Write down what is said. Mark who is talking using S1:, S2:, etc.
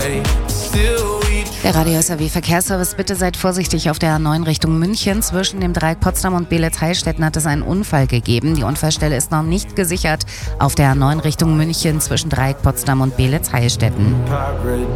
S1: Der Radio SAW Verkehrsservice, bitte seid vorsichtig auf der A9 Richtung München. Zwischen dem Dreieck Potsdam und Beelitz-Heilstätten hat es einen Unfall gegeben. Die Unfallstelle ist noch nicht gesichert auf der A9 Richtung München zwischen Dreieck Potsdam und Beelitz-Heilstätten.